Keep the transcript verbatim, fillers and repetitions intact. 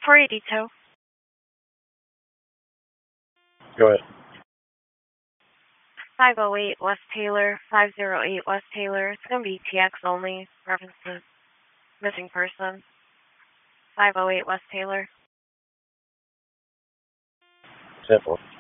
four eighty-two. Go ahead. five oh eight West Taylor, five oh eight West Taylor. It's going to be T X only. References missing person. five oh eight West Taylor. Simple.